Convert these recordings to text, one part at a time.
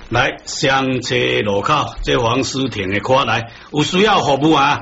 来香车路口，这黄思婷的卡来，有需要服务啊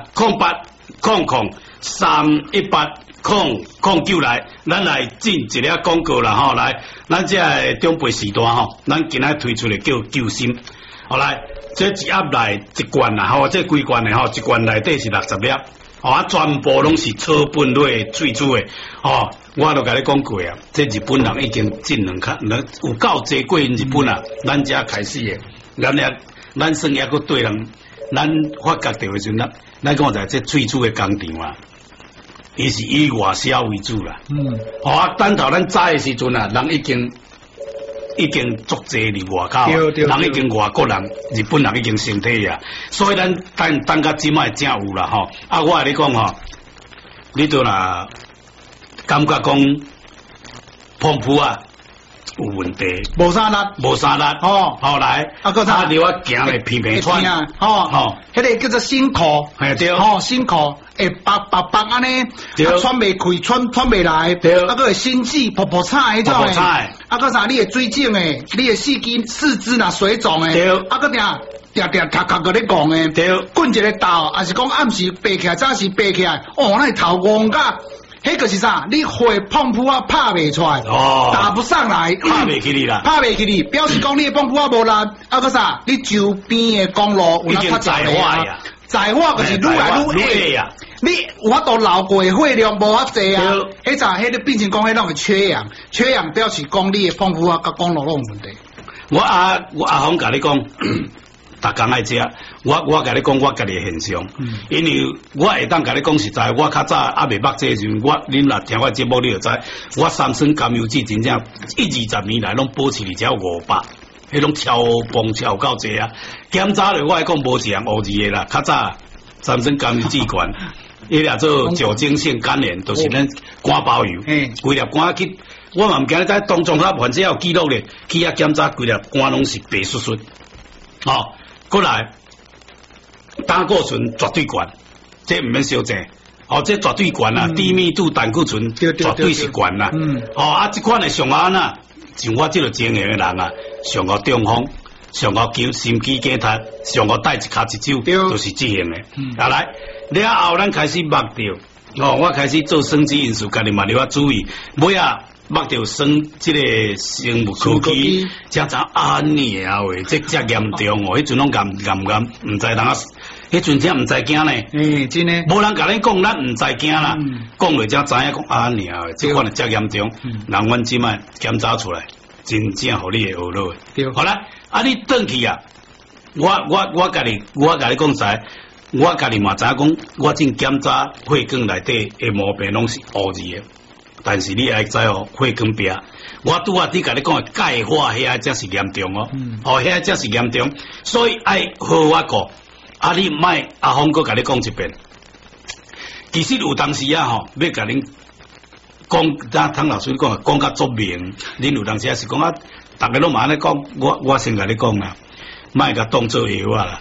？0800318009来，咱来进一粒广告啦吼，来，咱这中培时代吼，咱今仔推出的叫救心，好来，这一盒来一罐啦吼，这几罐的吼，一罐内底是60粒，啊，全部拢是草本类萃取的，哦，我都甲你讲过啊，这日本人已经进有够济过日本啊，咱遮开始的，咱算也个对人，咱发觉到的时阵，咱讲在这萃取的工厂啊。伊是以外销为主啦，啊，等头咱早的时阵啊，人已经足济伫外口，人已经外国人、日本人已经成体啊，所以咱等甲即摆正有啦吼。啊，我甲你讲吼，你都若感觉讲碰扑啊有问题， 无啥力， 吼，后来啊个啥？ 你我行来偏偏穿， 吼，迄个叫做辛苦， 系对， 吼辛苦，会白安尼，啊喘袂开，喘袂来， 对， 啊个会心悸，噗噗菜迄种诶，啊个啥？你会水肿诶，你会四肢若水肿诶， 对， 啊个定卡个咧讲诶， 对， 滚一个倒，还是讲暗时爬起来，早时爬起来，哦，那头晕甲。迄个是啥？你血碰扑啊拍袂出来，打不上来， 拍袂起你啦， 表示讲你的碰扑啊无力，啊个啥？你周边的公路已经窄化呀， 窄化就是愈来愈矮呀。你有法度流过血量无遐济啊？迄阵迄个变成讲迄种缺氧表示讲你的碰扑啊甲公路拢有问题。 我阿峰甲你讲。逐工爱食，我甲你讲我家己的现象，因为我会当甲你讲实在，我较早还未捌这时阵，恁若听我节目你就知，我三酸甘油酯真正20年来拢保持伫只500，迄种超磅超够济啊！检查了我来讲无一样乌字的啦，较早三酸甘油酯悬，伊俩做酒精性肝炎，就是咱肝包油，规粒肝去，我嘛毋惊在当中他反正有记录咧，去遐检查规粒肝拢是白雪雪，哦。过来，胆固醇绝对悬，这唔免小正。哦，这绝对悬啦，低密度胆固醇绝对是悬啦。哦，啊，这款的上安啊，像我这个经验的人啊，上个中风，上个心肌梗塞，上个带一脚一手，都是这样的。啊来，了后咱开始目掉，哦，我开始做生殖因素，家己嘛你要注意，尾啊。目着生这个生物科技，才知安尼啊喂，这严重哦！迄阵拢严，唔知人啊，迄阵才唔知惊呢。 真诶， 无人甲恁讲，咱唔知惊啦。讲了才知影讲安尼啊喂，这款真严重。人阮即摆检查出来，真正互你会学落。好啦，啊你转去啊，我家己讲实，我家己嘛知影讲，我正检查血管内底的毛病拢是乌字的。但是你爱知哦，血管壁，我拄啊，你甲你讲的钙化遐才是严重哦，遐才是严重，所以爱好我讲，啊你卖阿峰哥甲你讲一遍，其实有当时啊吼，要甲恁讲，汤老师讲甲足明，恁有当时也是讲啊，大家拢嘛安尼讲，我先甲你讲啦，卖甲当做药啊啦，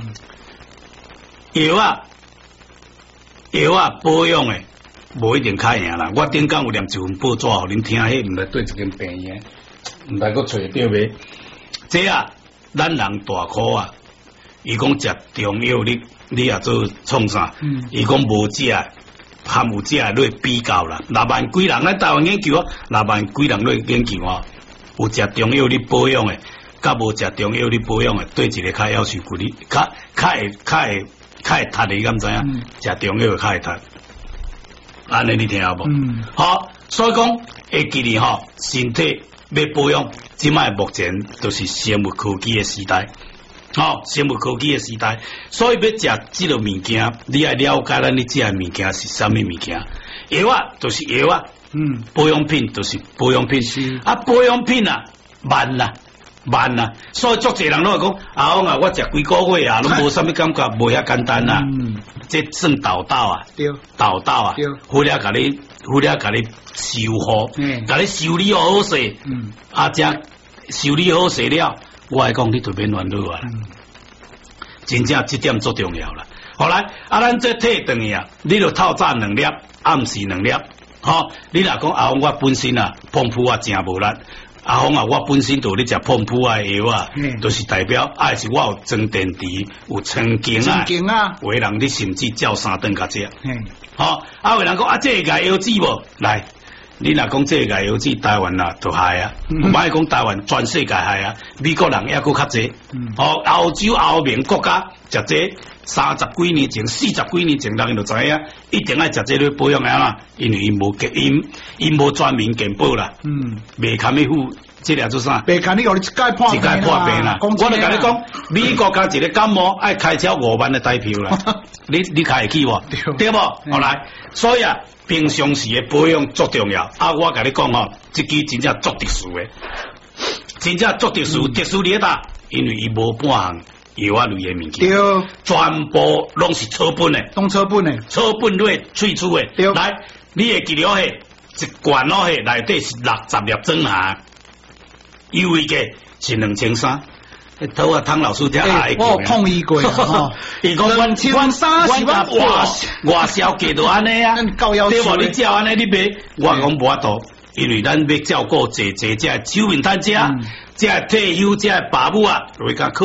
药啊保养诶。无一定较赢啦，我顶讲有念一份报纸，互恁听，迄毋来对一间病院，毋来搁找着袂。这啊，咱人大苦啊，伊讲食中药，你也做创啥？伊讲无食，含有食来比较啦。6万几人咱台湾研究啊，6万几人来研究啊，有食中药你保养诶，甲无食中药你保养诶，对一个较要求骨力，较会踢你，敢知影？食中药较会踢。安尼你听有无？好，所以讲会记哩吼，身体要保养，即摆目前都是生物科技的时代，生物科技的时代，所以要食即个物件，你要了解咱你食的物件是啥物物件，药啊就是药啊，保养品就是保养品，啊保养品啊慢啦，所以足侪人拢会讲，峰啊，我食几个月啊，拢无啥物感觉，无遐简单啊。这算豆啊，豆啊，回来甲你修好，甲你修理好势，这修理好势了，我来讲你就免乱落啊。真正这点最重要啦。好来，咱这退转去啊，你就透早2粒，暗时2粒。你若讲我本身啊，碰扑啊真无力。 阿峰啊，我本身就咧食碰普啊药啊，就是代表是我有装电池，有曾经啊，有的人你甚至照3顿甲食。好，有的人讲这个药剂无来。你若讲这个药剂，台湾啦就害啊，唔歹讲台湾全世界害啊，美国人也搁较济，欧洲欧盟国家食这30几年前、40几年前，人就知影一定爱食这类保养的啦，因为伊无专门健保啦，未堪去付，这俩做啥？ 未堪你讲你一届破病啦，我就甲你讲，美国加一个感冒爱开销5万的台票啦，你开会起无？对不？好来，所以啊。平常时的保养足重要，我甲你讲吼，这支真正足特殊的，真正足特殊，特殊咧哒，因为伊无半项药啊类的物件，全部拢是草本的， 草本类萃取的。来，你会记了嘿，一罐咯嘿，内底是60粒装啊，优惠价是2300。头啊，汤老师遮爱我有抗议过啊！ 伊讲阮2300是外销价都安尼啊，对无？你照安尼你买，我讲无法度，因为咱要照顾这手面摊遮，这退休这爸母啊，会甲